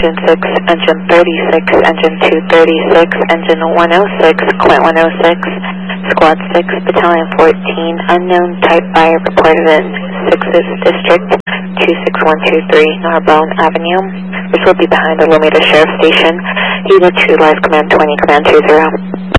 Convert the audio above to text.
Engine 6, Engine 36, Engine 236, Engine 106, Quint 106, Squad 6, Battalion 14, unknown type buyer reported in 6th District, 26123 Narbonne Avenue. This will be behind the Lomita Sheriff Station. Unit 2, Live Command 20, Command 20.